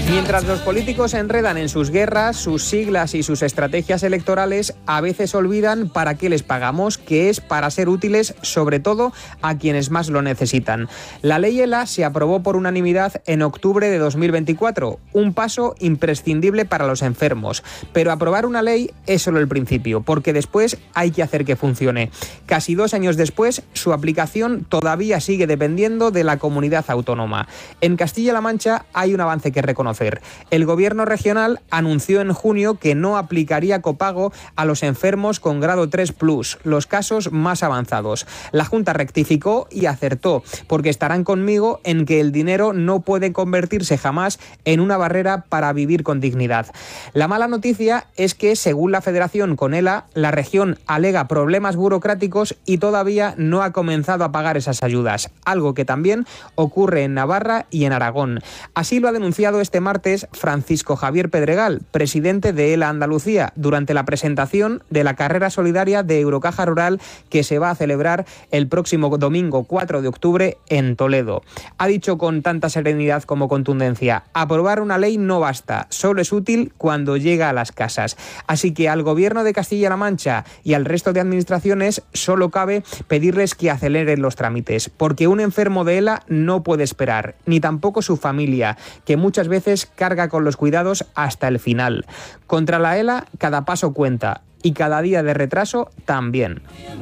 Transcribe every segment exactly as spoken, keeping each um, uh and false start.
Mientras los políticos se enredan en sus guerras, sus siglas y sus estrategias electorales, a veces olvidan para qué les pagamos, que es para ser útiles, sobre todo a quienes más lo necesitan. La ley ELA se aprobó por unanimidad en octubre de dos mil veinticuatro, un paso imprescindible para los enfermos. Pero aprobar una ley es solo el principio, porque después hay que hacer que funcione. Casi dos años después, su aplicación todavía sigue dependiendo de la comunidad autónoma. En Castilla-La Mancha hay un avance que reconocer. El gobierno regional anunció en junio que no aplicaría copago a los enfermos con grado tres plus, los casos más avanzados. La Junta rectificó y acertó, porque estarán conmigo en que el dinero no puede convertirse jamás en una barrera para vivir con dignidad. La mala noticia es que, según la Federación con ELA, la región alega problemas burocráticos y todavía no ha comenzado a pagar esas ayudas, algo que también ocurre en Navarra y en Aragón. Así lo ha denunciado este martes Francisco Javier Pedregal, presidente de ELA Andalucía, durante la presentación de la carrera solidaria de Eurocaja Rural que se va a celebrar el próximo domingo cuatro de octubre en Toledo. Ha dicho con tanta serenidad como contundencia: aprobar una ley no basta, solo es útil cuando llega a las casas. Así que al gobierno de Castilla-La Mancha y al resto de administraciones solo cabe pedirles que aceleren los trámites, porque un enfermo de ELA no puede esperar, ni tampoco su familia, que muchas veces carga con los cuidados hasta el final. Contra la ELA, cada paso cuenta y cada día de retraso también.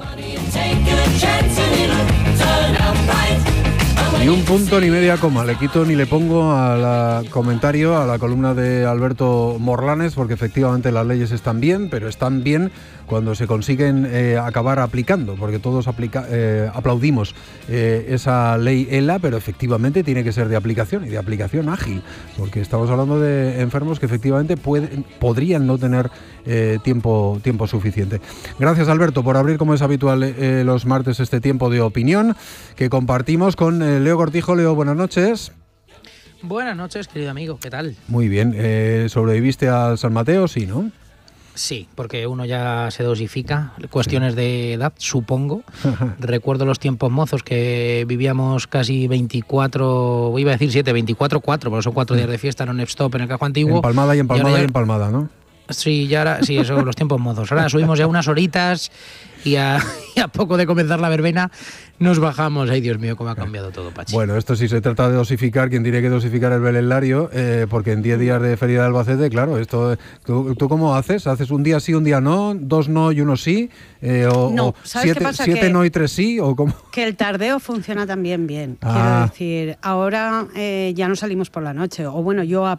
Ni un punto ni media coma le quito ni le pongo al comentario, a la columna de Alberto Morlanes, porque efectivamente las leyes están bien, pero están bien cuando se consiguen eh, acabar aplicando, porque todos aplica, eh, aplaudimos eh, esa ley ELA, pero efectivamente tiene que ser de aplicación y de aplicación ágil, porque estamos hablando de enfermos que efectivamente pueden, podrían no tener eh, tiempo, tiempo suficiente. Gracias, Alberto, por abrir, como es habitual, eh, los martes este tiempo de opinión que compartimos con eh, Leo Cortijo. Leo, buenas noches. Buenas noches, querido amigo, ¿qué tal? Muy bien, eh, ¿sobreviviste al San Mateo? Sí, ¿no? Sí, porque uno ya se dosifica, cuestiones de edad, supongo. Recuerdo los tiempos mozos que vivíamos casi veinticuatro, iba a decir siete, veinticuatro cuatro, porque son cuatro días de fiesta en un stop en el Cajo Antiguo. Empalmada y empalmada y, y ya... empalmada, ¿no? Sí, ya ahora, sí, eso, los tiempos mozos. Ahora subimos ya unas horitas y a, y a poco de comenzar la verbena nos bajamos. Ay, Dios mío, cómo ha cambiado todo, Pachi. Bueno, esto sí se trata de dosificar, quien tiene que dosificar el Belén Lario, eh, porque en diez días de Feria de Albacete, claro, esto ¿tú, ¿tú cómo haces? ¿Haces un día sí, un día no, dos no y uno sí? Eh, o, no, o ¿sabes siete, qué pasa? siete que, no y tres sí, ¿o cómo? Que el tardeo funciona también bien. Ah. Quiero decir, ahora eh, ya no salimos por la noche, o bueno, yo